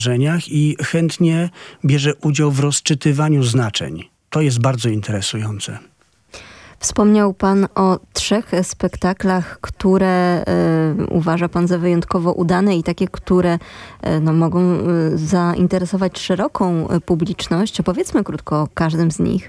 wydarzeniach i chętnie bierze udział w rozczytywaniu znaczeń. To jest bardzo interesujące. Wspomniał Pan o 3 spektaklach, które uważa Pan za wyjątkowo udane i takie, które mogą zainteresować szeroką publiczność. Opowiedzmy krótko o każdym z nich.